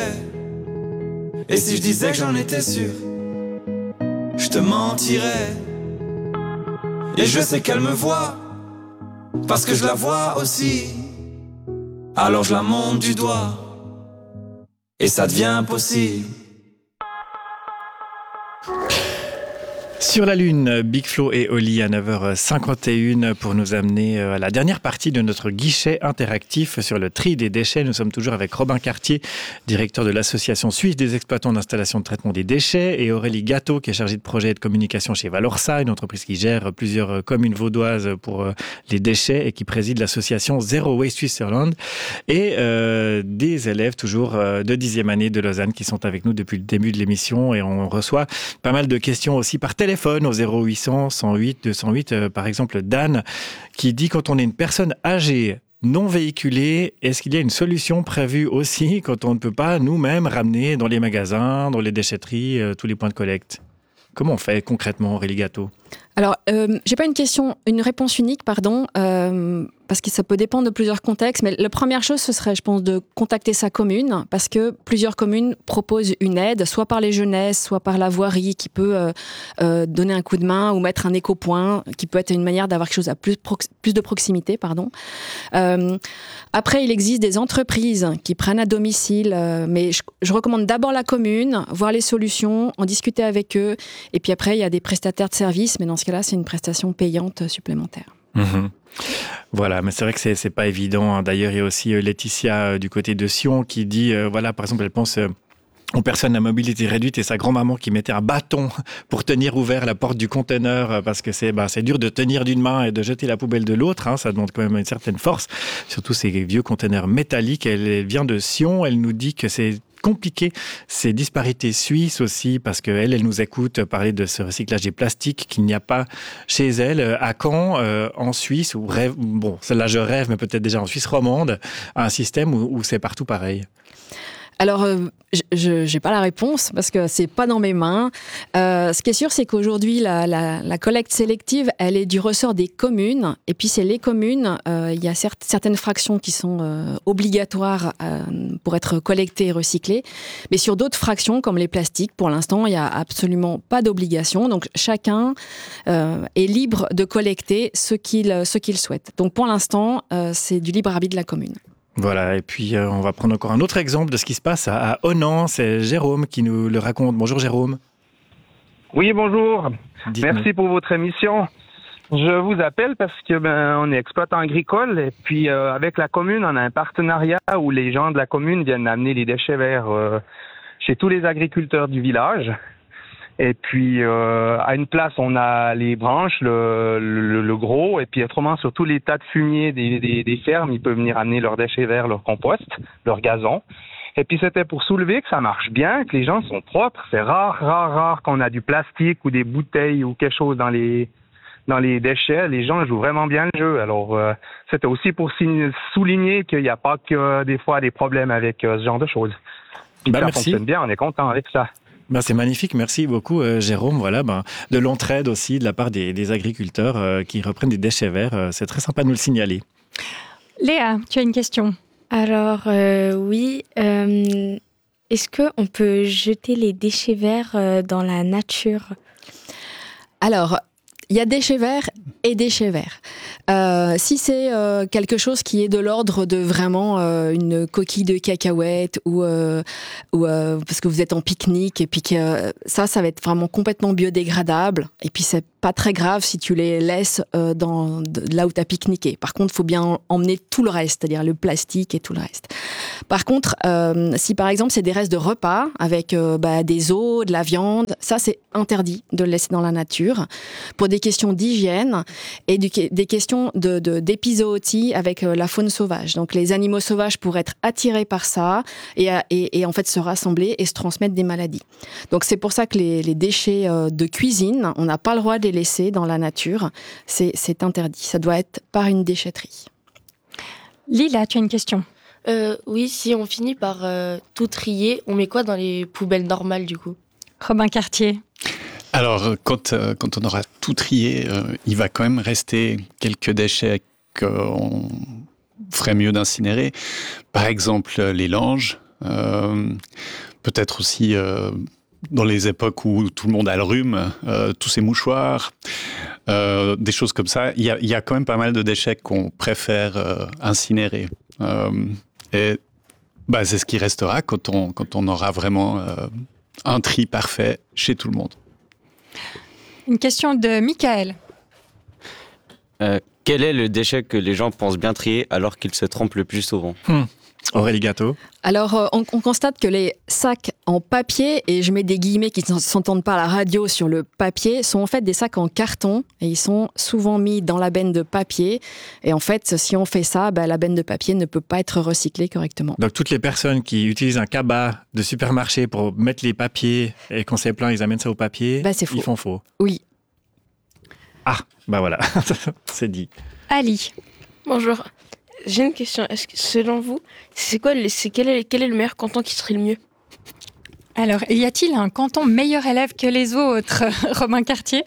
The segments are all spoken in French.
mentirais. Et si je disais que j'en étais sûr, je te mentirais. Et je sais qu'elle me voit, parce que je la vois aussi. Alors je la monte du doigt, et ça devient possible. Sur la Lune, Big Flo et Oli à 9h51 pour nous amener à la dernière partie de notre guichet interactif sur le tri des déchets. Nous sommes toujours avec Robin Cartier, directeur de l'Association suisse des exploitants d'installations de traitement des déchets, et Aurélie Gâteau, qui est chargée de projet et de communication chez Valorsa, une entreprise qui gère plusieurs communes vaudoises pour les déchets et qui préside l'association Zero Waste Switzerland, et des élèves toujours de 10e année de Lausanne qui sont avec nous depuis le début de l'émission, et on reçoit pas mal de questions aussi par téléphone au 0800 108 208. Par exemple, Dan qui dit: quand on est une personne âgée non véhiculée, est-ce qu'il y a une solution prévue aussi quand on ne peut pas nous-mêmes ramener dans les magasins, dans les déchetteries, tous les points de collecte? Comment on fait concrètement, Aurélie Gâteau? Alors, j'ai pas une réponse unique, parce que ça peut dépendre de plusieurs contextes, mais la première chose, ce serait, je pense, de contacter sa commune, parce que plusieurs communes proposent une aide, soit par les jeunesses, soit par la voirie, qui peut donner un coup de main, ou mettre un éco-point, qui peut être une manière d'avoir quelque chose à plus de proximité, pardon. Après, il existe des entreprises qui prennent à domicile, mais je recommande d'abord la commune, voir les solutions, en discuter avec eux, et puis après, il y a des prestataires de services, mais dans ce cas-là, c'est une prestation payante supplémentaire. Mmh. Voilà, mais c'est vrai que c'est pas évident. D'ailleurs, il y a aussi Laetitia du côté de Sion qui dit, voilà, par exemple, elle pense aux personnes à mobilité réduite et sa grand-maman qui mettait un bâton pour tenir ouvert la porte du conteneur parce que c'est dur de tenir d'une main et de jeter la poubelle de l'autre. Hein, ça demande quand même une certaine force, surtout ces vieux conteneurs métalliques. Elle vient de Sion, elle nous dit que c'est compliqué, ces disparités suisses aussi, parce qu'elle nous écoute parler de ce recyclage des plastiques qu'il n'y a pas chez elle. À Caen, en Suisse, celle-là je rêve, mais peut-être déjà en Suisse romande, un système où c'est partout pareil. Alors, je n'ai pas la réponse parce que c'est pas dans mes mains. Ce qui est sûr, c'est qu'aujourd'hui, la collecte sélective, elle est du ressort des communes. Et puis, c'est les communes. Il y a certaines fractions qui sont obligatoires pour être collectées et recyclées. Mais sur d'autres fractions, comme les plastiques, pour l'instant, il n'y a absolument pas d'obligation. Donc, chacun est libre de collecter ce qu'il souhaite. Donc, pour l'instant, c'est du libre arbitre de la commune. Voilà, et puis on va prendre encore un autre exemple de ce qui se passe à Honan. C'est Jérôme qui nous le raconte. Bonjour Jérôme. Oui, bonjour. Dites-moi. Merci pour votre émission. Je vous appelle parce que on est exploitant agricole et puis avec la commune, on a un partenariat où les gens de la commune viennent amener les déchets verts chez tous les agriculteurs du village. Et puis à une place, on a les branches, le gros, et puis autrement sur tous les tas de fumier des fermes, ils peuvent venir amener leurs déchets verts, leur compost, leur gazon. Et puis c'était pour soulever que ça marche bien, que les gens sont propres. C'est rare qu'on a du plastique ou des bouteilles ou quelque chose dans les déchets. Les gens jouent vraiment bien le jeu. Alors c'était aussi pour souligner qu'il n'y a pas que des fois des problèmes avec ce genre de choses. Ça Merci. fonctionne bien, on est content avec ça. C'est magnifique, merci beaucoup Jérôme. Voilà, de l'entraide aussi de la part des agriculteurs qui reprennent des déchets verts. C'est très sympa de nous le signaler. Léa, tu as une question? Alors oui, est-ce qu'on peut jeter les déchets verts dans la nature? Alors, il y a déchets verts et déchets verts. Si c'est quelque chose qui est de l'ordre de vraiment une coquille de cacahuète ou parce que vous êtes en pique-nique et puis que ça va être vraiment complètement biodégradable et puis c'est pas très grave si tu les laisses là où tu as pique-niqué. Par contre, il faut bien emmener tout le reste, c'est-à-dire le plastique et tout le reste. Par contre, si par exemple c'est des restes de repas avec des os, de la viande, ça c'est interdit de le laisser dans la nature pour des questions d'hygiène et des questions d'épizootie avec la faune sauvage. Donc les animaux sauvages pourraient être attirés par ça et en fait se rassembler et se transmettre des maladies. Donc c'est pour ça que les déchets de cuisine, on n'a pas le droit de les laisser dans la nature. C'est interdit. Ça doit être par une déchetterie. Lila, tu as une question? Oui, si on finit par tout trier, on met quoi dans les poubelles normales du coup? Robin Cartier. Alors, quand on aura tout trié, il va quand même rester quelques déchets qu'on ferait mieux d'incinérer. Par exemple, les langes. peut-être aussi dans les époques où tout le monde a le rhume, tous ces mouchoirs, des choses comme ça. Il y a quand même pas mal de déchets qu'on préfère incinérer. Et c'est ce qui restera quand on aura vraiment un tri parfait chez tout le monde. Une question de Michael. Quel est le déchet que les gens pensent bien trier alors qu'ils se trompent le plus souvent? Aurélie Gâteau. Alors, on constate que les sacs en papier, et je mets des guillemets qui ne s'entendent pas à la radio sur le papier, sont en fait des sacs en carton et ils sont souvent mis dans la benne de papier. Et en fait, si on fait ça, la benne de papier ne peut pas être recyclée correctement. Donc, toutes les personnes qui utilisent un cabas de supermarché pour mettre les papiers et qu'on s'est plaint, ils amènent ça au papier, c'est faux. Ils font faux. Oui. Ah, voilà, c'est dit. Ali. Bonjour. J'ai une question. Est-ce que, selon vous, quel est le meilleur canton qui serait le mieux? Alors, y a-t-il un canton meilleur élève que les autres, Robin Cartier?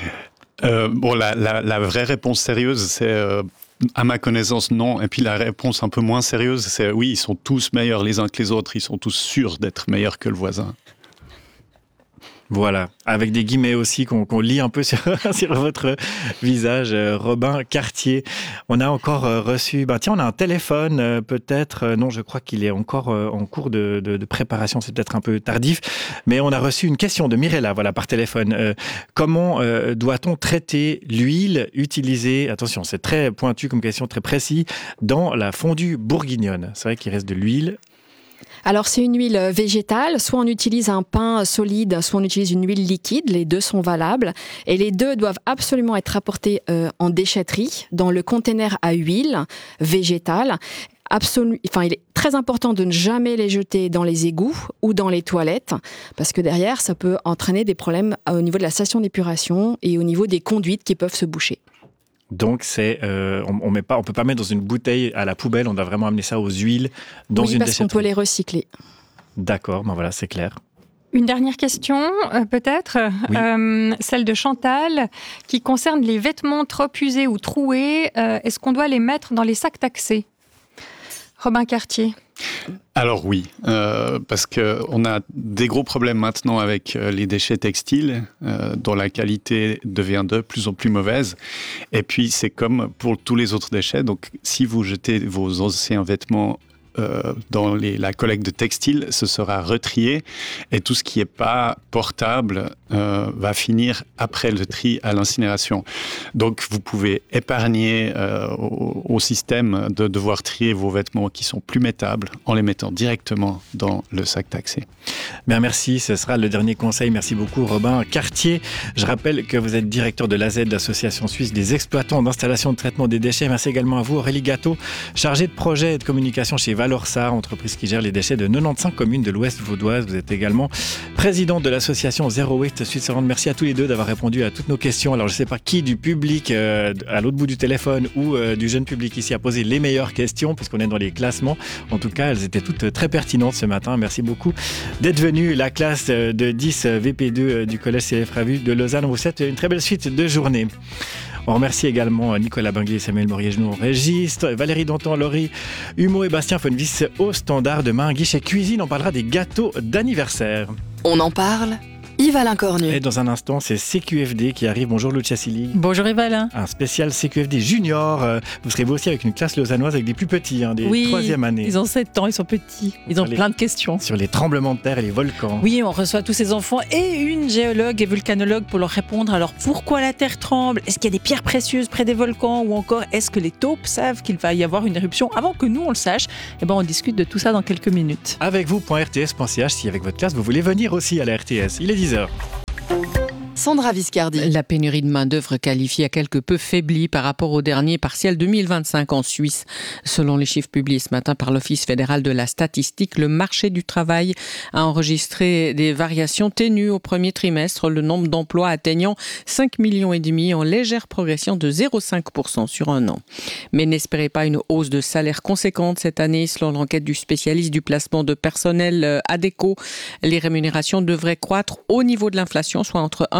La vraie réponse sérieuse, c'est à ma connaissance, non. Et puis la réponse un peu moins sérieuse, c'est oui, ils sont tous meilleurs les uns que les autres. Ils sont tous sûrs d'être meilleurs que le voisin. Voilà, avec des guillemets aussi qu'on lit un peu sur votre visage, Robin Cartier. On a encore reçu, on a un téléphone peut-être, non je crois qu'il est encore en cours de préparation, c'est peut-être un peu tardif, mais on a reçu une question de Mirella, par téléphone. Comment doit-on traiter l'huile utilisée, attention c'est très pointu comme question, très précis, dans la fondue bourguignonne? C'est vrai qu'il reste de l'huile. Alors, c'est une huile végétale. Soit on utilise un pain solide, soit on utilise une huile liquide. Les deux sont valables. Et les deux doivent absolument être apportés en déchetterie, dans le conteneur à huile végétale. Il est très important de ne jamais les jeter dans les égouts ou dans les toilettes, parce que derrière, ça peut entraîner des problèmes au niveau de la station d'épuration et au niveau des conduites qui peuvent se boucher. Donc on peut pas mettre dans une bouteille à la poubelle, on doit vraiment amener ça aux huiles dans une déchetterie. Oui, parce qu'on peut les recycler. D'accord, voilà, c'est clair. Une dernière question, peut-être, oui. Celle de Chantal, qui concerne les vêtements trop usés ou troués. Est-ce qu'on doit les mettre dans les sacs taxés? Robin Cartier. Alors oui, parce qu'on a des gros problèmes maintenant avec les déchets textiles, dont la qualité devient de plus en plus mauvaise. Et puis c'est comme pour tous les autres déchets, donc si vous jetez vos anciens vêtements dans la collecte de textiles, ce sera retrié et tout ce qui n'est pas portable va finir après le tri à l'incinération. Donc vous pouvez épargner au système de devoir trier vos vêtements qui sont plus mettables en les mettant directement dans le sac taxé. Bien, merci, ce sera le dernier conseil. Merci beaucoup Robin Cartier. Je rappelle que vous êtes directeur de l'AZ, l'Association suisse des exploitants d'installation de traitement des déchets. Merci également à vous Aurélie Gâteau, chargée de projet et de communication chez Valorsa, entreprise qui gère les déchets de 95 communes de l'Ouest vaudoise. Vous êtes également présidente de l'association Zero Waste Switzerland. Merci à tous les deux d'avoir répondu à toutes nos questions. Alors je ne sais pas qui du public à l'autre bout du téléphone ou du jeune public ici a posé les meilleures questions puisqu'on est dans les classements. En tout cas, elles étaient toutes très pertinentes ce matin. Merci beaucoup d'être venus. La classe de 10 VP2 du collège CF Ravu de Lausanne. On vous souhaite une très belle suite de journée. On remercie également Nicolas Binguet et Samuel Morier-Genoux au registre, Valérie Danton, Laurie Humeau et Bastien Fonvis au standard. Demain, guichet cuisine, on parlera des gâteaux d'anniversaire. On en parle, Yves-Alain Cornu. Et dans un instant, c'est CQFD qui arrive. Bonjour Lucia Silly. Bonjour Yves-Alain. Un spécial CQFD junior. Vous serez vous aussi avec une classe lausannoise avec des plus petits, des troisième année. Ils ont 7 ans, ils sont petits. Ils ont plein de questions. Sur les tremblements de terre et les volcans. Oui, on reçoit tous ces enfants et une géologue et vulcanologue pour leur répondre. Alors pourquoi la terre tremble? Est-ce qu'il y a des pierres précieuses près des volcans? Ou encore, est-ce que les taupes savent qu'il va y avoir une éruption avant que nous on le sache? On discute de tout ça dans quelques minutes. Avec vous.rts.ch si avec votre classe vous voulez venir aussi à la RTS. Il est 10h. Sandra Viscardi. La pénurie de main-d'œuvre qualifiée a quelque peu faibli par rapport au dernier partiel 2025 en Suisse. Selon les chiffres publiés ce matin par l'Office fédéral de la statistique, le marché du travail a enregistré des variations ténues au premier trimestre, le nombre d'emplois atteignant 5,5 millions en légère progression de 0,5% sur un an. Mais n'espérez pas une hausse de salaire conséquente cette année. Selon l'enquête du spécialiste du placement de personnel ADECO, les rémunérations devraient croître au niveau de l'inflation, soit entre 1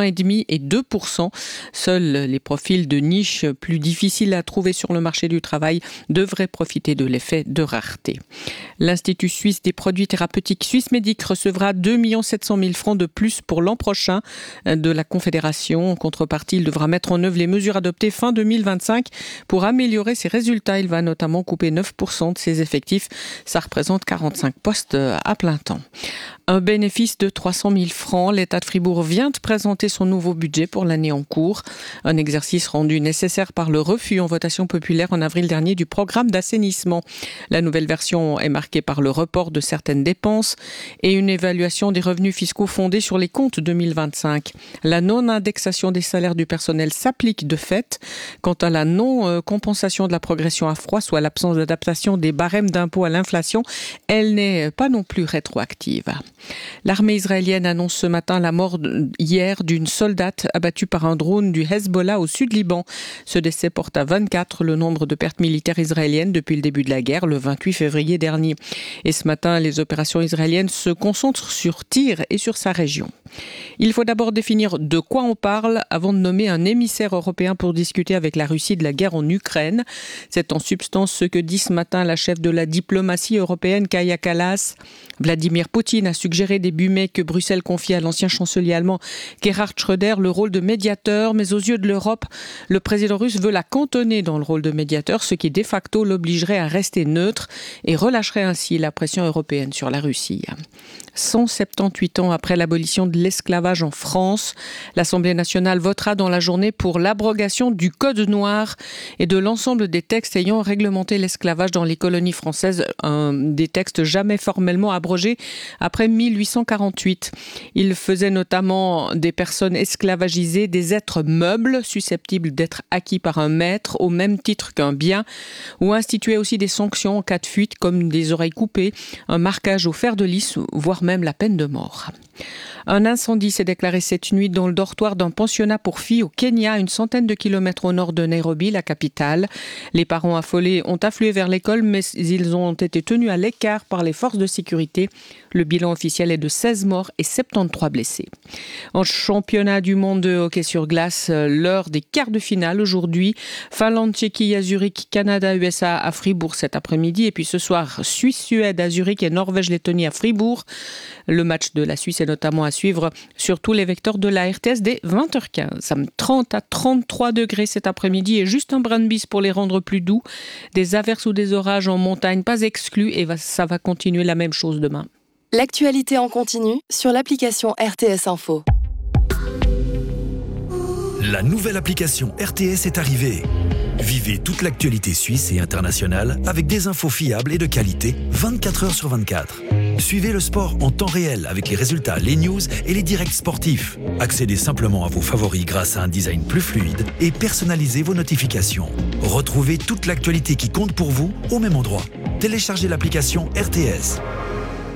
1,5% et 2%. Seuls les profils de niche plus difficiles à trouver sur le marché du travail devraient profiter de l'effet de rareté. L'Institut suisse des produits thérapeutiques Swissmedic recevra 2 700 000 francs de plus pour l'an prochain de la Confédération. En contrepartie, il devra mettre en œuvre les mesures adoptées fin 2025 pour améliorer ses résultats. Il va notamment couper 9% de ses effectifs. Ça représente 45 postes à plein temps. Un bénéfice de 300 000 francs. L'État de Fribourg vient de présenter son nouveau budget pour l'année en cours. Un exercice rendu nécessaire par le refus en votation populaire en avril dernier du programme d'assainissement. La nouvelle version est marquée par le report de certaines dépenses et une évaluation des revenus fiscaux fondée sur les comptes 2025. La non-indexation des salaires du personnel s'applique de fait. Quant à la non-compensation de la progression à froid, soit l'absence d'adaptation des barèmes d'impôt à l'inflation, elle n'est pas non plus rétroactive. L'armée israélienne annonce ce matin la mort hier d'une soldate abattue par un drone du Hezbollah au sud Liban. Ce décès porte à 24 le nombre de pertes militaires israéliennes depuis le début de la guerre, le 28 février dernier. Et ce matin, les opérations israéliennes se concentrent sur Tyr et sur sa région. Il faut d'abord définir de quoi on parle avant de nommer un émissaire européen pour discuter avec la Russie de la guerre en Ukraine. C'est en substance ce que dit ce matin la chef de la diplomatie européenne, Kaja Kallas. Vladimir Poutine a suggéré début mai que Bruxelles confie à l'ancien chancelier allemand Gerhard Schröder le rôle de médiateur, mais aux yeux de l'Europe, le président russe veut la cantonner dans le rôle de médiateur, ce qui de facto l'obligerait à rester neutre et relâcherait ainsi la pression européenne sur la Russie. 178 ans après l'abolition de l'esclavage en France, l'Assemblée nationale votera dans la journée pour l'abrogation du Code noir et de l'ensemble des textes ayant réglementé l'esclavage dans les colonies françaises, des textes jamais formellement abrogés après 1848. Il faisait notamment des personnes esclavagisées des êtres meubles susceptibles d'être acquis par un maître au même titre qu'un bien, ou instituait aussi des sanctions en cas de fuite comme des oreilles coupées, un marquage au fer de lys, voire même la peine de mort. Un incendie s'est déclaré cette nuit dans le dortoir d'un pensionnat pour filles au Kenya, à une centaine de kilomètres au nord de Nairobi, la capitale. Les parents affolés ont afflué vers l'école, mais ils ont été tenus à l'écart par les forces de sécurité. Le bilan officiel est de 16 morts et 73 blessés. En championnat du monde de hockey sur glace, l'heure des quarts de finale aujourd'hui. Finlande, Tchéquie à Zurich, Canada, USA à Fribourg cet après-midi. Et puis ce soir, Suisse-Suède à Zurich et Norvège-Lettonie à Fribourg. Le match de la Suisse est notamment à suivre sur tous les vecteurs de la RTS dès 20h15. 30 à 33 degrés cet après-midi et juste un brin de bise pour les rendre plus doux. Des averses ou des orages en montagne pas exclus et ça va continuer la même chose demain. L'actualité en continu sur l'application RTS Info. La nouvelle application RTS est arrivée. Vivez toute l'actualité suisse et internationale avec des infos fiables et de qualité 24 heures sur 24. Suivez le sport en temps réel avec les résultats, les news et les directs sportifs. Accédez simplement à vos favoris grâce à un design plus fluide et personnalisez vos notifications. Retrouvez toute l'actualité qui compte pour vous au même endroit. Téléchargez l'application RTS.